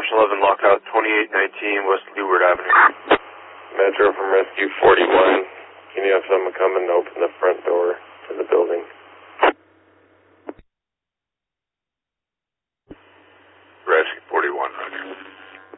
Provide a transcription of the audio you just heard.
Ocean 11 lockout 2819 West Leeward Avenue. Metro from Rescue 41. Can you have someone come and open the front door to the building?